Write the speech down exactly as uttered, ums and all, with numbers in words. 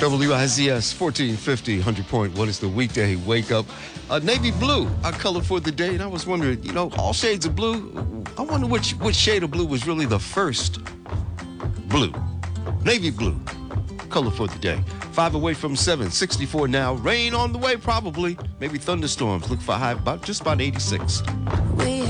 W I Z S fourteen fifty, one hundred point one is the weekday wake up. Uh, navy blue, our color for the day. And I was wondering, you know, all shades of blue. I wonder which, which shade of blue was really the first blue. Navy blue, color for the day. Five away from seven, sixty-four now. Rain on the way, probably. Maybe thunderstorms. Look for high about just about eighty-six. We